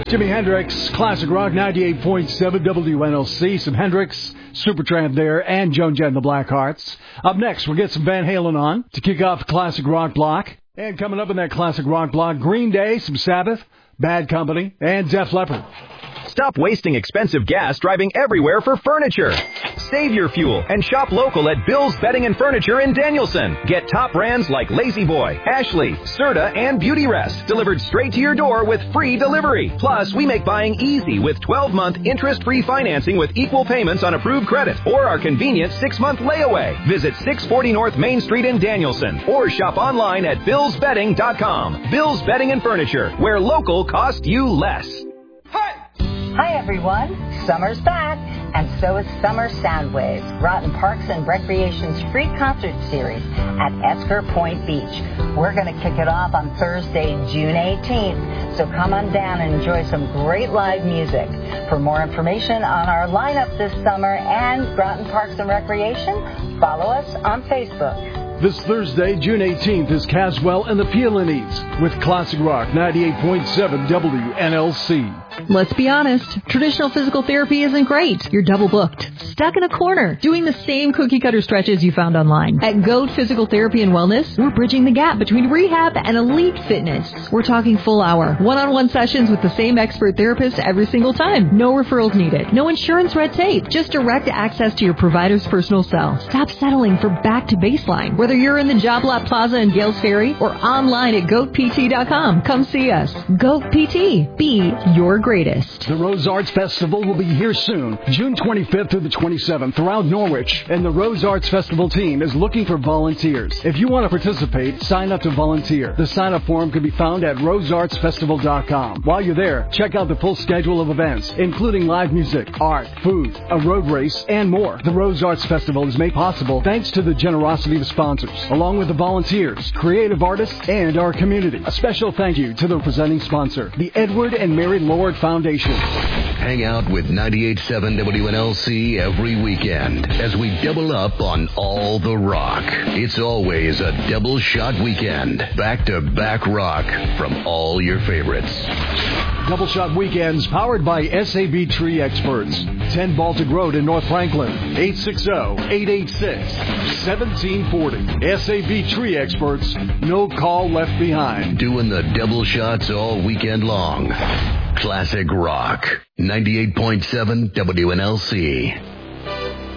Jimi Hendrix, Classic Rock 98.7 WNLC. Some Hendrix, Supertramp there, and Joan Jett and the Blackhearts. Up next, we'll get some Van Halen on to kick off the Classic Rock block. And coming up in that Classic Rock block, Green Day, some Sabbath, Bad Company, and Def Leppard. Stop wasting expensive gas driving everywhere for furniture. Save your fuel and shop local at Bill's Bedding and Furniture in Danielson. Get top brands like Lazy Boy, Ashley, Serta, and Beauty Rest delivered straight to your door with free delivery. Plus, we make buying easy with 12-month interest-free financing with equal payments on approved credit or our convenient 6-month layaway. Visit 640 North Main Street in Danielson or shop online at billsbedding.com. Bill's Bedding and Furniture, where local costs you less. Hi everyone, summer's back, and so is Summer Soundwaves, Groton Parks and Recreation's free concert series at Esker Point Beach. We're going to kick it off on Thursday, June 18th, so come on down and enjoy some great live music. For more information on our lineup this summer and Groton Parks and Recreation, follow us on Facebook. This Thursday, June 18th, is Caswell and the Peonies with Classic Rock 98.7 WNLC. Let's be honest, traditional physical therapy isn't great. You're double booked, stuck in a corner, doing the same cookie cutter stretches you found online. At Goat Physical Therapy and Wellness, we're bridging the gap between rehab and elite fitness. We're talking full hour, one-on-one sessions with the same expert therapist every single time. No referrals needed, no insurance red tape, just direct access to your provider's personal cell. Stop settling for back to baseline. Whether you're in the Job Lot Plaza in Gales Ferry or online at goatpt.com, come see us. Goat PT, be your greatest. The Rose Arts Festival will be here soon, June 25th through the 27th, throughout Norwich, and the Rose Arts Festival team is looking for volunteers. If you want to participate, sign up to volunteer. The sign-up form can be found at roseartsfestival.com. While you're there, check out the full schedule of events, including live music, art, food, a road race, and more. The Rose Arts Festival is made possible thanks to the generosity of sponsors, along with the volunteers, creative artists, and our community. A special thank you to the presenting sponsor, the Edward and Mary Lord Foundation. Hang out with 98.7 WNLC every weekend as we double up on all the rock. It's always a double shot weekend. Back-to-back rock from all your favorites. Double Shot Weekends powered by SAB Tree Experts. 10 Baltic Road in North Franklin. 860-886-1740. SAB Tree Experts. No call left behind. Doing the double shots all weekend long. Classic Rock. 98.7 WNLC.